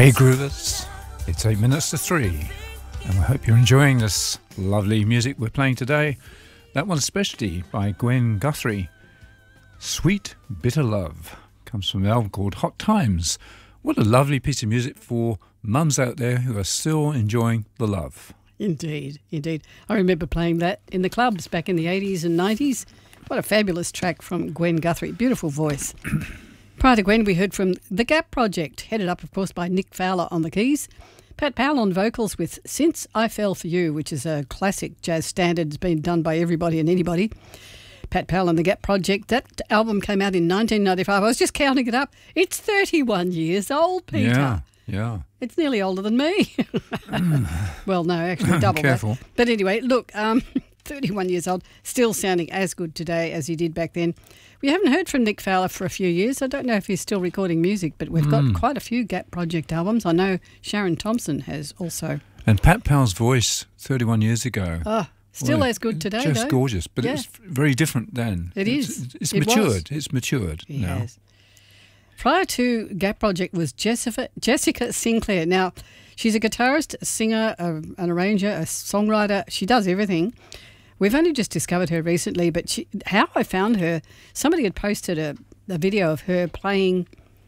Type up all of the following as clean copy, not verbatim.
Hey Groovers, it's 8 minutes to 3 and I hope you're enjoying this lovely music we're playing today. That one's specialty by Gwen Guthrie. Sweet Bitter Love comes from an album called Hot Times. What a lovely piece of music for mums out there who are still enjoying the love. Indeed, indeed. I remember playing that in the clubs back in the 80s and 90s. What a fabulous track from Gwen Guthrie. Beautiful voice. Prior to Gwen, we heard from The Gap Project, headed up, of course, by Nick Fowler on the keys. Pat Powell on vocals with Since I Fell For You, which is a classic jazz standard. It's been done by everybody and anybody. Pat Powell and The Gap Project. That album came out in 1995. I was just counting it up. It's 31 years old, Peter. Yeah. It's nearly older than me. Well, no, actually double Careful. that. But anyway, look, 31 years old, still sounding as good today as he did back then. We haven't heard from Nick Fowler for a few years. I don't know if he's still recording music, but we've got quite a few Gap Project albums. I know Sharon Thompson has also. And Pat Powell's voice 31 years ago. Oh, still as good today, just though. gorgeous, but it was very different then. It is. It's It matured. was. It's matured now. Yes. Prior to Gap Project was Jessica Sinclair. Now, she's a guitarist, a singer, an arranger, a songwriter. She does everything. We've only just discovered her recently, but how I found her, somebody had posted a video of her playing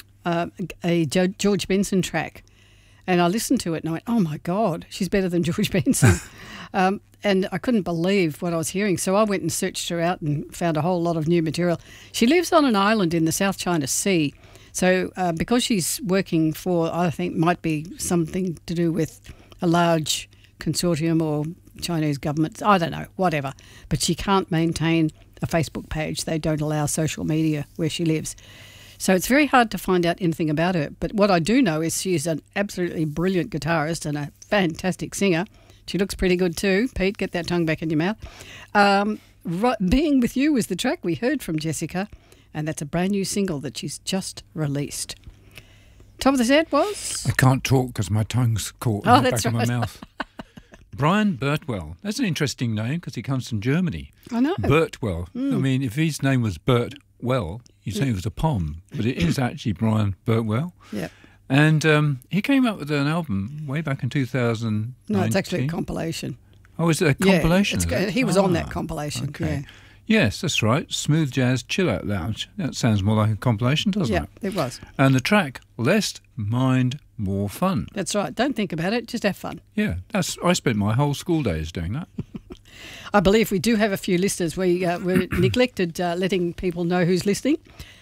a George Benson track, and I listened to it and I went, oh my God, she's better than George Benson. And I couldn't believe what I was hearing, so I went and searched her out and found a whole lot of new material. She lives on an island in the South China Sea, so because she's working for, I think, might be something to do with a large consortium or Chinese government, I don't know, whatever. But she can't maintain a Facebook page. They don't allow social media where she lives. So it's very hard to find out anything about her. But what I do know is she's an absolutely brilliant guitarist and a fantastic singer. She looks pretty good too. Pete, get that tongue back in your mouth. Being With You was the track we heard from Jessica, and that's a brand new single that she's just released. Top of the set was? I can't talk because my tongue's caught in the back of my mouth. Brian Birtwell. That's an interesting name because he comes from Germany. I know. Birtwell. I mean, if his name was Bert Well, you'd say it was a pom, but it is actually Brian Birtwell. Yeah. And he came up with an album way back in 2019. No, it's actually a compilation. Oh, is it a compilation? Yeah, he was on that compilation. Okay. Yeah. Yes, that's right. Smooth Jazz Chill Out Lounge. That sounds more like a compilation, doesn't it? Yeah, it was. And the track, Less Mind, More Fun. That's right. Don't think about it. Just have fun. Yeah, I spent my whole school days doing that. I believe we do have a few listeners. We neglected letting people know who's listening.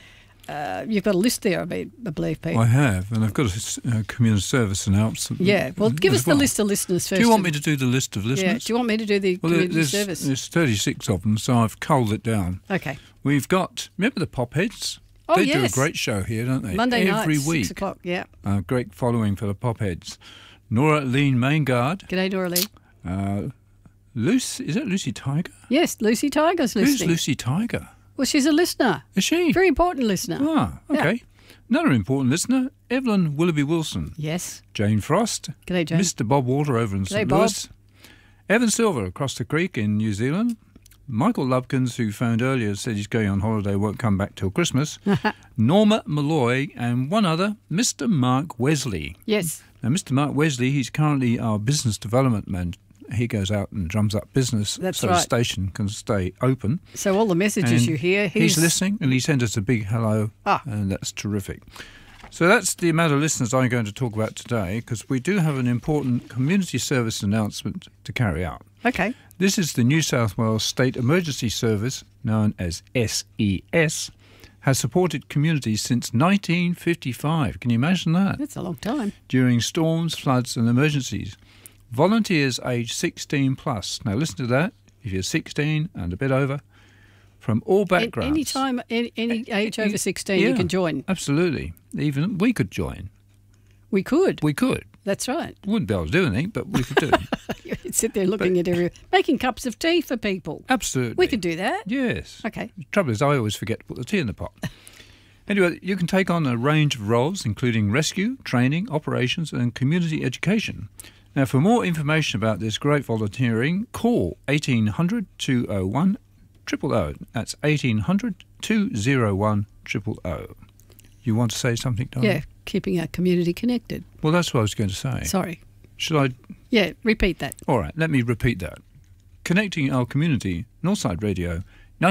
You've got a list there, I believe, Pete. I have, and I've got a community service announcement. Yeah, well, give us the list of listeners first. Do you want me to do the list of listeners? Yeah, do you want me to do the community service? There's 36 of them, so I've culled it down. Okay. We've got, remember the Popheads? Oh, They yes. do a great show here, don't they? Monday night, every week. 6 o'clock, yeah. Great following for the Popheads. Nora Lean Maingard. G'day, Nora Lee. Is that Lucy Tiger? Yes, Lucy Tiger's listening. Who's Lucy Tiger? Well, she's a listener. Is she? Very important listener. Ah, okay. Yeah. Another important listener, Evelyn Willoughby Wilson. Yes. Jane Frost. G'day, Jane. Mr. Bob Walter over in St. Bob. Louis. Evan Silver across the creek in New Zealand. Michael Lubkins, who phoned earlier, said he's going on holiday, won't come back till Christmas. Norma Malloy, and one other, Mr. Mark Wesley. Yes. Now, Mr. Mark Wesley, he's currently our business development man. He goes out and drums up business That's so right. the station can stay open. So all the messages And you hear, he's listening, and he sent us a big hello, and that's terrific. So that's the amount of listeners I'm going to talk about today, because we do have an important community service announcement to carry out. Okay. This is the New South Wales State Emergency Service, known as SES, has supported communities since 1955. Can you imagine that? That's a long time. During storms, floods and emergencies. Volunteers aged 16 plus. Now listen to that. If you're 16 and a bit over, from all backgrounds. Any time, any age over 16, you can join. Absolutely. Even we could join. We could. We could. That's right. Wouldn't be able to do anything, but we could do it. You'd sit there looking at everyone, making cups of tea for people. Absolutely. We could do that. Yes. Okay. The trouble is I always forget to put the tea in the pot. Anyway, you can take on a range of roles, including rescue, training, operations and community education. Now, for more information about this great volunteering, call 1800 201 000. That's 1800 201 000. You want to say something, darling? Yeah, keeping our community connected. Well, that's what I was going to say. Sorry. Should I? Yeah, repeat that. All right, let me repeat that. Connecting our community, Northside Radio,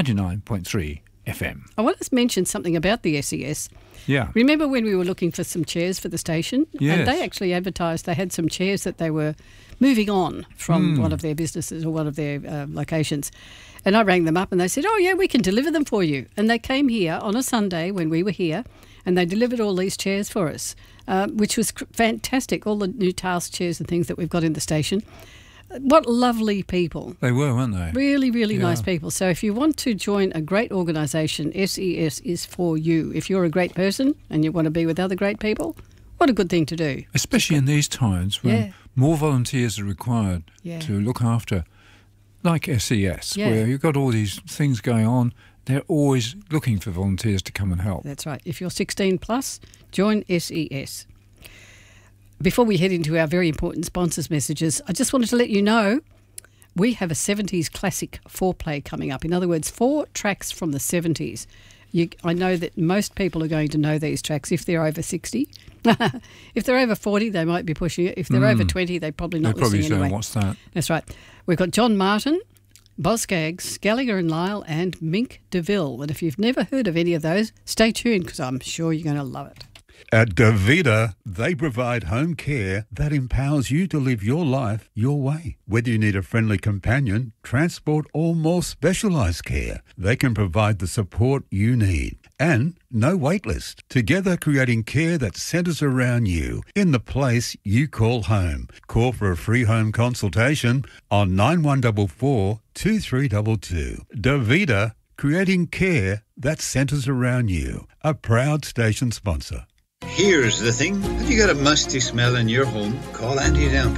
99.3 FM. I want to mention something about the SES. Yeah. Remember when we were looking for some chairs for the station? Yes. And they actually advertised they had some chairs that they were moving on from one of their businesses or one of their locations. And I rang them up and they said, oh, yeah, we can deliver them for you. And they came here on a Sunday when we were here and they delivered all these chairs for us, which was fantastic, all the new task chairs and things that we've got in the station. What lovely people. They were, weren't they? Really, really nice people. So if you want to join a great organisation, SES is for you. If you're a great person and you want to be with other great people, what a good thing to do. Especially in these times when more volunteers are required to look after, like SES, where you've got all these things going on. They're always looking for volunteers to come and help. That's right. If you're 16 plus, join SES. Before we head into our very important sponsors' messages, I just wanted to let you know we have a 70s classic foreplay coming up. In other words, 4 tracks from the 70s. I know that most people are going to know these tracks if they're over 60. If they're over 40, they might be pushing it. If they're over 20, they're probably not listening anyway. What's that? That's right. We've got John Martin, Boz Scaggs, Gallagher and Lyle, and Mink DeVille. And if you've never heard of any of those, stay tuned because I'm sure you're going to love it. At Davida, they provide home care that empowers you to live your life your way. Whether you need a friendly companion, transport or more specialised care, they can provide the support you need. And no wait list. Together creating care that centres around you in the place you call home. Call for a free home consultation on 9144 2322. Davida, creating care that centres around you. A proud station sponsor. Here's the thing. Have you got a musty smell in your home? Call Anti-Damp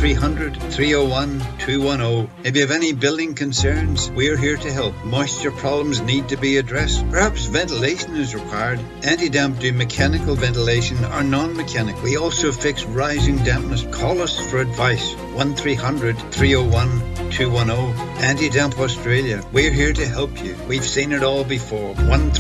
1300-301-210. If you have any building concerns, we're here to help. Moisture problems need to be addressed. Perhaps ventilation is required. Anti-Damp do mechanical ventilation or non-mechanical. We also fix rising dampness. Call us for advice. 1300-301-210. Anti-Damp Australia. We're here to help you. We've seen it all before.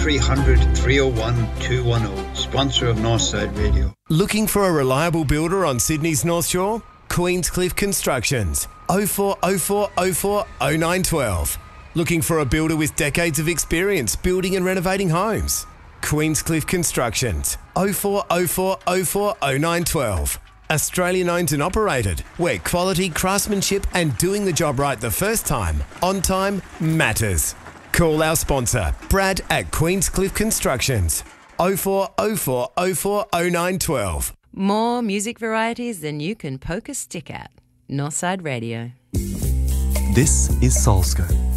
1300-301-210. Sponsor of Northside Radio. Looking for a reliable builder on Sydney's North Shore? Queenscliff Constructions. 0404 04 0912. Looking for a builder with decades of experience building and renovating homes? Queenscliff Constructions. 0404 04 0912. Australian owned and operated, where quality, craftsmanship and doing the job right the first time, on time, matters. Call our sponsor, Brad at Queenscliff Constructions. 0404 04 0912. More music varieties than you can poke a stick at. Northside Radio. This is Soulscope,